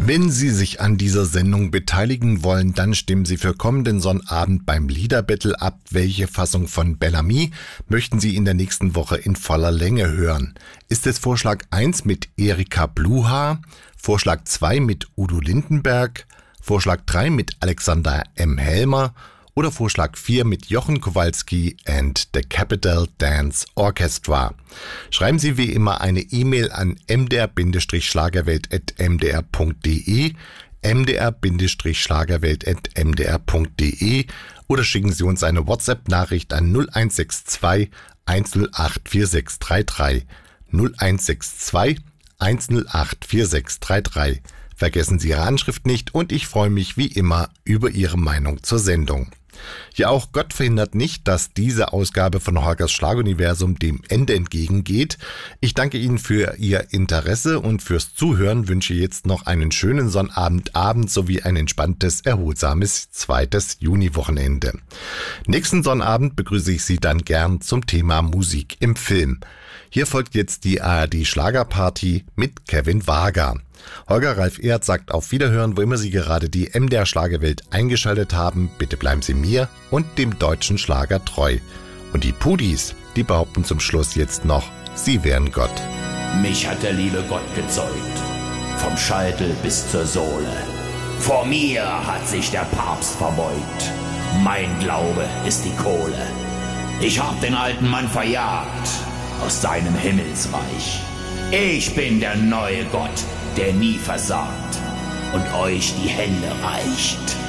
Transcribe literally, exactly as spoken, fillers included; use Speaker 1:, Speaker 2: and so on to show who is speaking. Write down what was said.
Speaker 1: Wenn Sie sich an dieser Sendung beteiligen wollen, dann stimmen Sie für kommenden Sonnabend beim Liederbattle ab. Welche Fassung von Bellamy möchten Sie in der nächsten Woche in voller Länge hören? Ist es Vorschlag eins mit Erika Bluha, Vorschlag zwei mit Udo Lindenberg, Vorschlag drei mit Alexander M. Helmer oder Vorschlag vier mit Jochen Kowalski and the Capital Dance Orchestra? Schreiben Sie wie immer eine E-Mail an m d r schlagerwelt at m d r punkt d e, m d r schlagerwelt at m d r punkt d e oder schicken Sie uns eine WhatsApp-Nachricht an null eins sechs zwei eins null acht vier sechs drei drei, null eins sechs zwei eins null acht vier sechs drei drei. Vergessen Sie Ihre Anschrift nicht und ich freue mich wie immer über Ihre Meinung zur Sendung. Ja, auch Gott verhindert nicht, dass diese Ausgabe von Holgers Schlaguniversum dem Ende entgegengeht. Ich danke Ihnen für Ihr Interesse und fürs Zuhören, wünsche jetzt noch einen schönen Sonnabendabend sowie ein entspanntes, erholsames zweites Juniwochenende. Nächsten Sonnabend begrüße ich Sie dann gern zum Thema Musik im Film. Hier folgt jetzt die A R D Schlagerparty mit Kevin Wager. Holger Ralf Ehrt sagt auf Wiederhören, wo immer Sie gerade die M D R Schlagerwelt eingeschaltet haben. Bitte bleiben Sie mir und dem deutschen Schlager treu. Und die Pudis, die behaupten zum Schluss jetzt noch, sie wären Gott.
Speaker 2: Mich hat der liebe Gott gezeugt, vom Scheitel bis zur Sohle. Vor mir hat sich der Papst verbeugt, mein Glaube ist die Kohle. Ich hab den alten Mann verjagt aus seinem Himmelsreich. Ich bin der neue Gott, der nie versagt und euch die Hände reicht.